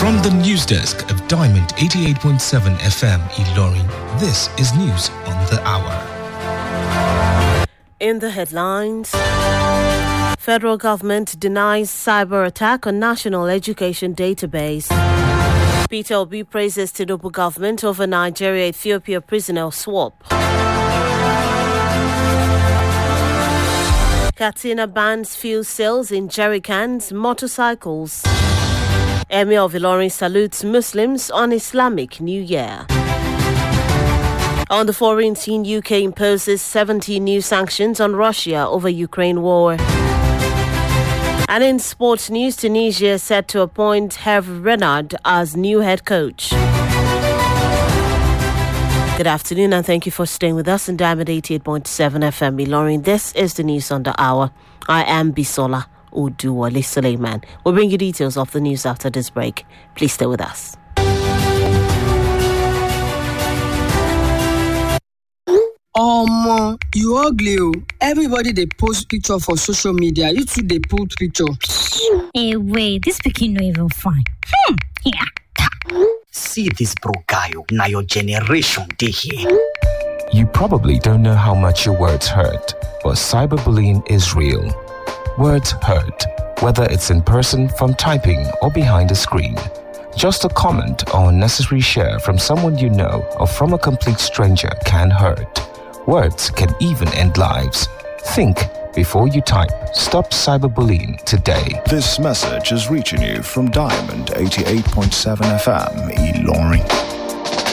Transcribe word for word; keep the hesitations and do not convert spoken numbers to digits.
From the news desk of Diamond eighty-eight point seven F M Ilorin, this is news on the hour. In the headlines, federal government denies cyber attack on national education database. Peter Obi praises Tinubu government over Nigeria-Ethiopia prisoner swap. Katsina bans fuel sales in jerrycans, motorcycles. Emir of Ilorin salutes Muslims on Islamic New Year. On the foreign scene, U K imposes seventy new sanctions on Russia over Ukraine war. And in sports news, Tunisia set to appoint Hervé Renard as new head coach. Good afternoon and thank you for staying with us in Diamond eighty-eight point seven F M Ilorin. This is the news on the hour. I am Bisola Oduwale Suleiman. We'll bring you details of the news after this break. Please stay with us. Omo, you ugly. Everybody they post picture for social media. You too they post picture. Hey, wait, this picking not even fine. Hmm, yeah. See this bro guy, now your generation they here. You probably don't know how much your words hurt, but cyberbullying is real. Words hurt, whether it's in person, from typing, or behind a screen. Just a comment or unnecessary share from someone you know or from a complete stranger can hurt. Words can even end lives. Think before you type. Stop cyberbullying today. This message is reaching you from Diamond eighty-eight point seven F M Ilorin.